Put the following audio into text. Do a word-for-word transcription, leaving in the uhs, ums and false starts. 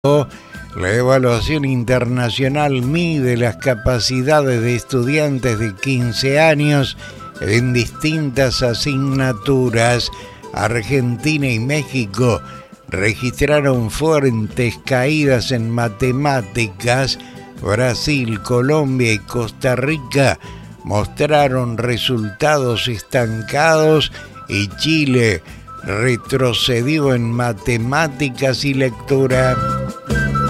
La evaluación internacional mide las capacidades de estudiantes de quince años en distintas asignaturas. Argentina y México registraron fuertes caídas en matemáticas. Brasil, Colombia y Costa Rica mostraron resultados estancados y Chile retrocedió en matemáticas y lectura.